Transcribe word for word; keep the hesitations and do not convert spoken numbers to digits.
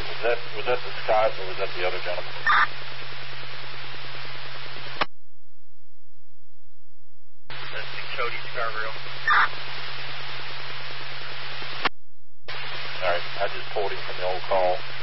Was that was that the Scott or was that the other gentleman? That's the Cody Scarborough. All right, I just pulled him from the old call.